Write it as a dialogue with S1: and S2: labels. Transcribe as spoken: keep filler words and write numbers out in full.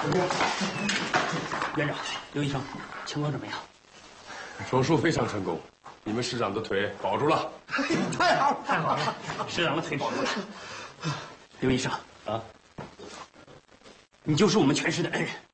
S1: 院长，刘医生，情况怎么样？
S2: 手术非常成功，你们师长的腿保住了。
S1: 太好了，太好了，师长的腿保住了。刘医生啊，你就是我们全市的恩人。